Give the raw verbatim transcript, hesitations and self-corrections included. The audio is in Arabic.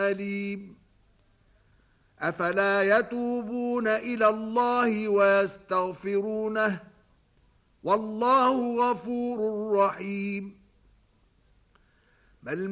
أليم أفلا يتوبون إلى الله ويستغفرونه والله غفور رحيم بل